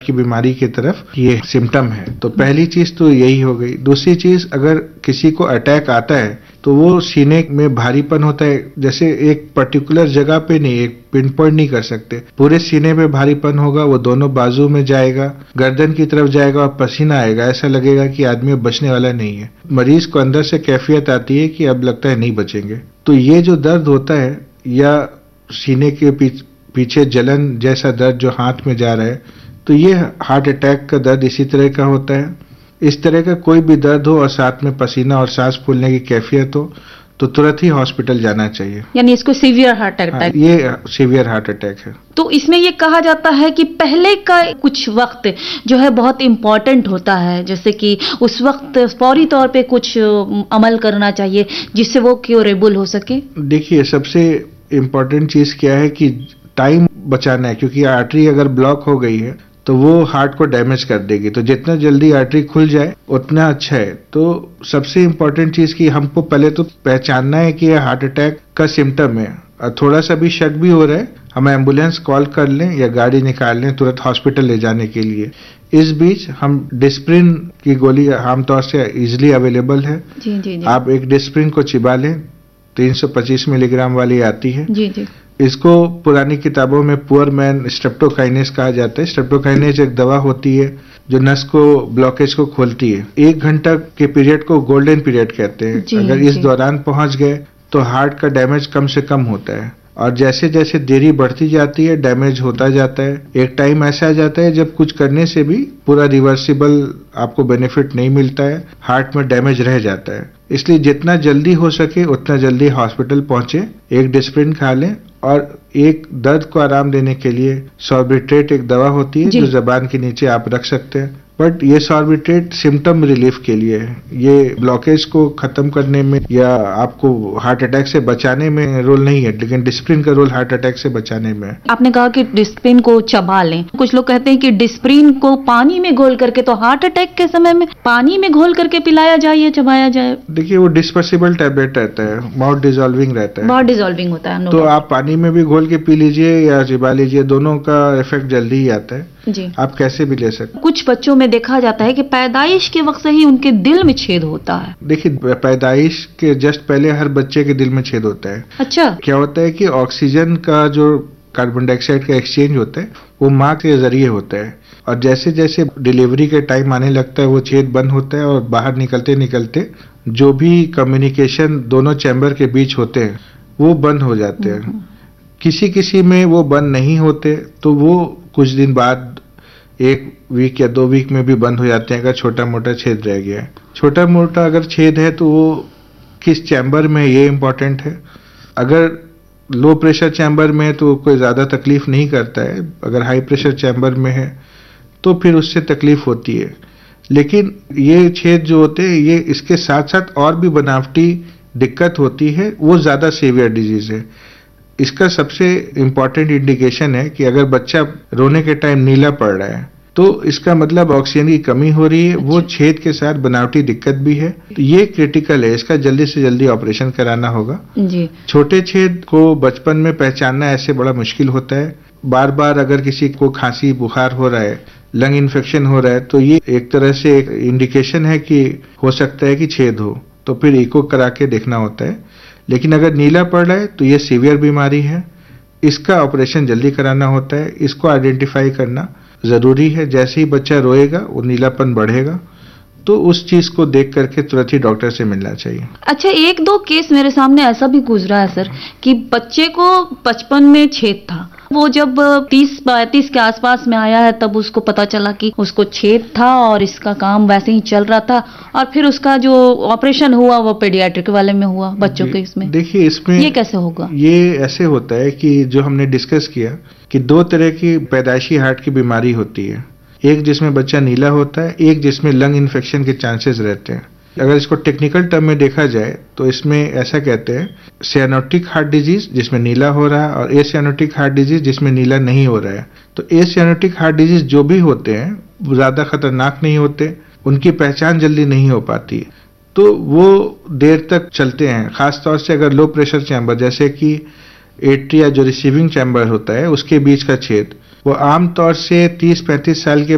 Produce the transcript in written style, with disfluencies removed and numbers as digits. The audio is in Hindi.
की बीमारी की तरफ ये सिम्टम है। तो पहली चीज तो यही हो गई। दूसरी चीज, अगर किसी को अटैक आता है तो वो सीने में भारीपन होता है, जैसे एक पर्टिकुलर जगह पे नहीं, एक पिन पॉइंट नहीं कर सकते, पूरे सीने पे भारीपन होगा, वो दोनों बाजू में जाएगा, गर्दन की तरफ जाएगा और पसीना आएगा, ऐसा लगेगा कि आदमी बचने वाला नहीं है। मरीज को अंदर से कैफियत आती है कि अब लगता है नहीं बचेंगे। तो ये जो दर्द होता है या सीने के पीछे जलन जैसा दर्द जो हाथ में जा रहा है, तो ये हार्ट अटैक का दर्द इसी तरह का होता है। इस तरह का कोई भी दर्द हो और साथ में पसीना और सांस फूलने की कैफियत हो तो तुरंत ही हॉस्पिटल जाना चाहिए। यानी इसको सीवियर हार्ट अटैक, ये सीवियर हार्ट अटैक है। तो इसमें ये कहा जाता है कि पहले का कुछ वक्त जो है बहुत इम्पोर्टेंट होता है, जैसे कि उस वक्त फौरी तौर पे कुछ अमल करना चाहिए जिससे वो क्योरेबल हो सके। देखिए, सबसे इम्पोर्टेंट चीज क्या है कि टाइम बचाना है, क्योंकि आर्टरी अगर ब्लॉक हो गई है तो वो हार्ट को डैमेज कर देगी। तो जितना जल्दी आर्टरी खुल जाए उतना अच्छा है। तो सबसे इम्पोर्टेंट चीज कि हमको पहले तो पहचानना है कि यह हार्ट अटैक का सिम्टम है, और थोड़ा सा भी शक भी हो रहा है हम एम्बुलेंस कॉल कर लें या गाड़ी निकाल लें तुरंत हॉस्पिटल ले जाने के लिए। इस बीच हम डिस्प्रिन की गोली आमतौर से इजिली अवेलेबल है। जी। आप एक डिस्प्रिन को चिबा लें, 325 मिलीग्राम वाली आती है। जी। इसको पुरानी किताबों में पुअर मैन स्ट्रेप्टोकाइनेस कहा जाता है। स्ट्रेप्टोकाइनेस एक दवा होती है जो नस को ब्लॉकेज को खोलती है। 1 घंटा के पीरियड को गोल्डन पीरियड कहते हैं। अगर इस दौरान पहुंच गए तो हार्ट का डैमेज कम से कम होता है, और जैसे जैसे देरी बढ़ती जाती है डैमेज होता जाता है। एक टाइम ऐसा आ जाता है जब कुछ करने से भी पूरा रिवर्सिबल आपको बेनिफिट नहीं मिलता है, हार्ट में डैमेज रह जाता है। इसलिए जितना जल्दी हो सके उतना जल्दी हॉस्पिटल पहुंचे, एक डिस्प्रिन खा लें, और एक दर्द को आराम देने के लिए सॉर्बिट्रेट एक दवा होती है जो जबान के नीचे आप रख सकते हैं। बट ये सॉर्बिट्रेट सिम्टम रिलीफ के लिए है, ये ब्लॉकेज को खत्म करने में या आपको हार्ट अटैक से बचाने में रोल नहीं है, लेकिन डिस्प्रिन का रोल हार्ट अटैक से बचाने में है। आपने कहा कि डिस्प्रिन को चबा लें, कुछ लोग कहते हैं कि डिस्प्रिन को पानी में घोल करके, तो हार्ट अटैक के समय में पानी में घोल करके पिलाया जाए या चबाया जाए? देखिए, वो डिस्पर्सिबल टैबलेट रहता है, माउथ डिजॉल्विंग रहता है। बहुत डिजॉल्विंग होता है। तो आप पानी में भी घोल के पी लीजिए या चिबा लीजिए, दोनों का इफेक्ट जल्दी ही आता है। जी। आप कैसे भी ले सकते। कुछ बच्चों में देखा जाता है कि पैदाइश के वक्त से ही उनके दिल में छेद होता है। देखिए, पैदाइश के जस्ट पहले हर बच्चे के दिल में छेद होता है। अच्छा। क्या होता है कि ऑक्सीजन का जो कार्बन डाइऑक्साइड का एक्सचेंज होता है वो माँ के जरिए होता है, और जैसे जैसे डिलीवरी के टाइम आने लगता है वो छेद बंद होता है, और बाहर निकलते निकलते जो भी कम्युनिकेशन दोनों चैम्बर के बीच होते हैं वो बंद हो जाते हैं। किसी किसी में वो बंद नहीं होते तो वो कुछ दिन बाद 1 वीक या 2 वीक में भी बंद हो जाते हैं, अगर छोटा मोटा छेद रह गया है। छोटा मोटा अगर छेद है तो वो किस चैम्बर में, ये इम्पोर्टेंट है। अगर लो प्रेशर चैम्बर में है तो कोई ज़्यादा तकलीफ नहीं करता है, अगर हाई प्रेशर चैम्बर में है तो फिर उससे तकलीफ होती है। लेकिन ये छेद जो होते हैं ये इसके साथ साथ और भी बनावटी दिक्कत होती है, वो ज़्यादा सीवियर डिजीज है। इसका सबसे इम्पॉर्टेंट इंडिकेशन है कि अगर बच्चा रोने के टाइम नीला पड़ रहा है तो इसका मतलब ऑक्सीजन की कमी हो रही है, वो छेद के साथ बनावटी दिक्कत भी है। तो ये क्रिटिकल है, इसका जल्दी से जल्दी ऑपरेशन कराना होगा। जी। छोटे छेद को बचपन में पहचानना ऐसे बड़ा मुश्किल होता है। बार बार अगर किसी को खांसी बुखार हो रहा है, लंग इन्फेक्शन हो रहा है, तो ये एक तरह से एक इंडिकेशन है कि हो सकता है कि छेद हो, तो फिर इको करा के देखना होता है। लेकिन अगर नीला पड़ रहा है तो ये सीवियर बीमारी है, इसका ऑपरेशन जल्दी कराना होता है। इसको आइडेंटिफाई करना जरूरी है। जैसे ही बच्चा रोएगा वो नीलापन बढ़ेगा तो उस चीज को देख करके तुरंत ही डॉक्टर से मिलना चाहिए। अच्छा, 1-2 केस मेरे सामने ऐसा भी गुजरा है सर कि बच्चे को बचपन में छेद था, वो जब 30-35 के आसपास में आया है तब उसको पता चला कि उसको छेद था और इसका काम वैसे ही चल रहा था, और फिर उसका जो ऑपरेशन हुआ वो पेडियाट्रिक वाले में हुआ बच्चों के। इसमें देखिए, इसमें ये कैसे होगा? ये ऐसे होता है कि जो हमने डिस्कस किया कि 2 तरह की पैदाइशी हार्ट की बीमारी होती है, एक जिसमें बच्चा नीला होता है, एक जिसमें लंग इन्फेक्शन के चांसेस रहते हैं। अगर इसको टेक्निकल टर्म में देखा जाए तो इसमें ऐसा कहते हैं सियानोटिक हार्ट डिजीज जिसमें नीला हो रहा है, और एसियानोटिक हार्ट डिजीज जिसमें नीला नहीं हो रहा है। तो एसियानोटिक हार्ट डिजीज जो भी होते हैं ज्यादा खतरनाक नहीं होते, उनकी पहचान जल्दी नहीं हो पाती, तो वो देर तक चलते हैं। खासतौर से अगर लो प्रेशर चैम्बर जैसे कि एट्रिया जो रिसीविंग चैम्बर होता है उसके बीच का छेद, वो आमतौर से 30-35 साल के